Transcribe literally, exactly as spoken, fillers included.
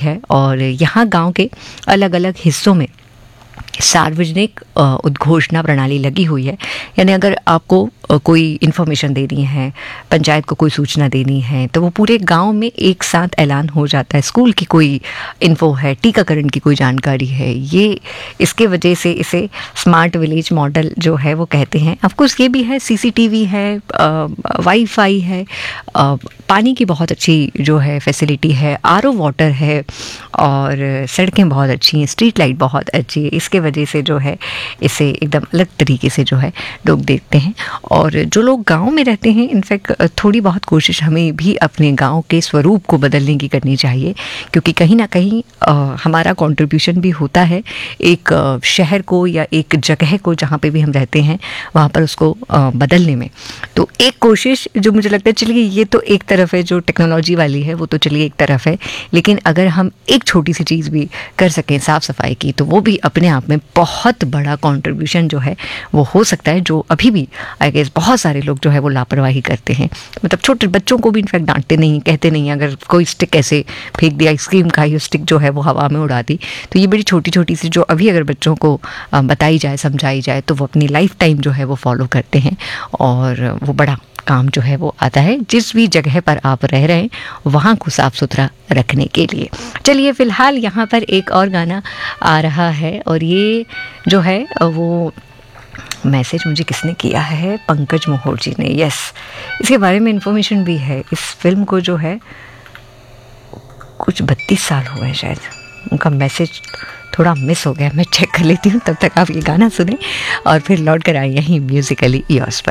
है और यहाँ गांव के अलग अलग हिस्सों में सार्वजनिक उद्घोषणा प्रणाली लगी हुई है। यानी अगर आपको कोई इन्फॉर्मेशन देनी है, पंचायत को कोई सूचना देनी है, तो वो पूरे गांव में एक साथ ऐलान हो जाता है। स्कूल की कोई इन्फो है, टीकाकरण की कोई जानकारी है, ये इसके वजह से इसे स्मार्ट विलेज मॉडल जो है वो कहते हैं। ऑफकोर्स ये भी है, सीसीटीवी है, वाईफाई है, आ, पानी की बहुत अच्छी जो है फैसिलिटी है, आरओ वाटर है और सड़कें बहुत अच्छी हैं, स्ट्रीट लाइट बहुत अच्छी है। इसके वजह से जो है इसे एकदम अलग तरीके से जो है लोग देखते हैं। और जो लोग गांव में रहते हैं, इनफैक्ट थोड़ी बहुत कोशिश हमें भी अपने गांव के स्वरूप को बदलने की करनी चाहिए, क्योंकि कहीं ना कहीं आ, हमारा कंट्रीब्यूशन भी होता है एक आ, शहर को या एक जगह को जहाँ पे भी हम रहते हैं वहाँ पर उसको आ, बदलने में। तो एक कोशिश जो मुझे लगता है, चलिए ये तो एक तरफ है, जो टेक्नोलॉजी वाली है वो तो चलिए एक तरफ है, लेकिन अगर हम एक छोटी सी चीज़ भी कर सकें साफ़ सफाई की, तो वो भी अपने आप में बहुत बड़ा कंट्रीब्यूशन जो है वो हो सकता है, जो अभी भी आई गेस बहुत सारे लोग जो है वो लापरवाही करते हैं। मतलब छोटे बच्चों को भी इनफैक्ट डांटते नहीं, कहते नहीं, अगर कोई स्टिक ऐसे फेंक दिया, आइसक्रीम का ही स्टिक जो है वो हवा में उड़ा दी, तो ये बड़ी छोटी छोटी सी जो अभी अगर बच्चों को बताई जाए, समझाई जाए, तो वो अपनी लाइफ टाइम जो है वो फॉलो करते हैं और वो बड़ा काम जो है वो आता है जिस भी जगह पर आप रह रहे हैं वहाँ को साफ सुथरा रखने के लिए। चलिए फिलहाल यहाँ पर एक और गाना आ रहा है और ये जो है वो मैसेज मुझे किसने किया है, पंकज मोहोर जी ने। यस, इसके बारे में इंफॉर्मेशन भी है। इस फिल्म को जो है कुछ बत्तीस साल हो गए शायद, उनका मैसेज थोड़ा मिस हो गया, मैं चेक कर लेती हूँ। तब तक आप ये गाना सुने और फिर लौट कर आए यहीं म्यूजिकली ईयर्स पर।